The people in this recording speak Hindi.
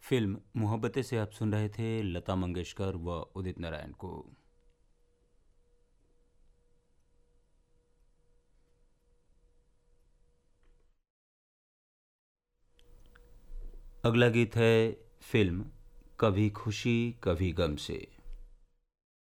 फिल्म मोहब्बतें से आप सुन रहे थे लता मंगेशकर व उदित नारायण को। अगला गीत है फिल्म कभी खुशी कभी गम से।